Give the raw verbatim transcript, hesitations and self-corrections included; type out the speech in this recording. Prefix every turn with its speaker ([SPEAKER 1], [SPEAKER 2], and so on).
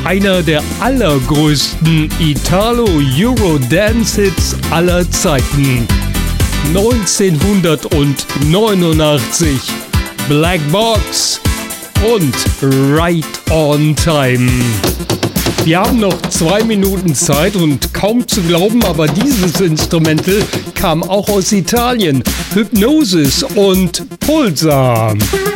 [SPEAKER 1] einer der allergrößten Italo-Eurodance-Hits aller Zeiten. neunzehnhundertneunundachtzig, Black Box und Right on Time. Wir haben noch zwei Minuten Zeit und kaum zu glauben, aber dieses Instrumental kam auch aus Italien. Hypnosis und Pulsar.